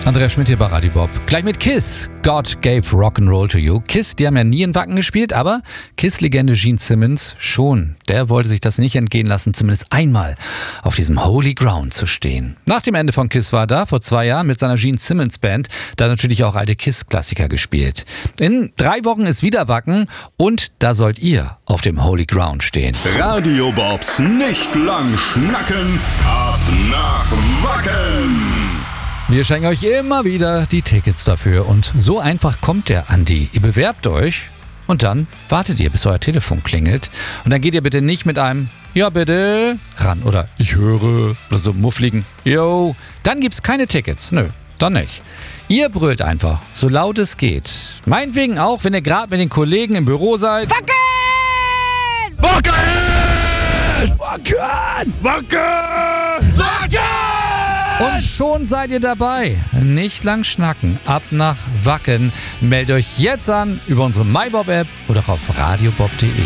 Andreas Schmidt hier bei Radio Bob. Gleich mit Kiss. God gave Rock'n'Roll to you. Kiss, die haben ja nie in Wacken gespielt, aber Kiss-Legende Gene Simmons schon. Der wollte sich das nicht entgehen lassen, zumindest einmal auf diesem Holy Ground zu stehen. Nach dem Ende von Kiss war er da, vor 2 Jahren, mit seiner Gene Simmons Band, da natürlich auch alte Kiss-Klassiker gespielt. In 3 Wochen ist wieder Wacken und da sollt ihr auf dem Holy Ground stehen. Radio Bobs nicht lang schnacken, ab nach Wacken. Wir schenken euch immer wieder die Tickets dafür und so einfach kommt der Andi. Ihr bewerbt euch und dann wartet ihr, bis euer Telefon klingelt und dann geht ihr bitte nicht mit einem "Ja bitte" ran oder "Ich höre" oder so muffligen "Yo". Dann gibt's keine Tickets. Nö, dann nicht. Ihr brüllt einfach, so laut es geht. Meinetwegen auch, wenn ihr gerade mit den Kollegen im Büro seid. Wacken! Wacken! Wacken! Wacken! Wacken! Und schon seid ihr dabei. Nicht lang schnacken, ab nach Wacken. Meldet euch jetzt an über unsere MyBob-App oder auf radiobob.de.